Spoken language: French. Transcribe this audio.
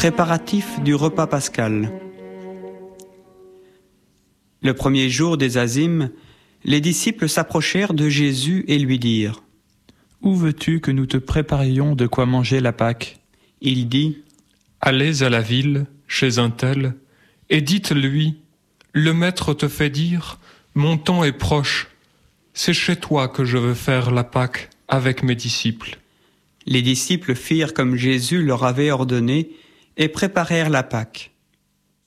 Préparatifs du repas pascal. Le premier jour des Azymes, les disciples s'approchèrent de Jésus et lui dirent : « Où veux-tu que nous te préparions de quoi manger la Pâque ? » Il dit : « Allez à la ville, chez un tel, et dites-lui : le Maître te fait dire : mon temps est proche. C'est chez toi que je veux faire la Pâque avec mes disciples. » Les disciples firent comme Jésus leur avait ordonné et préparèrent la Pâque.